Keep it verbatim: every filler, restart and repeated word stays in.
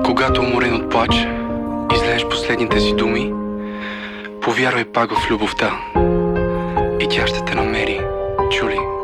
Когато уморен от плач излееш последните си думи, повярвай пак в любовта и тя ще те намери, чули?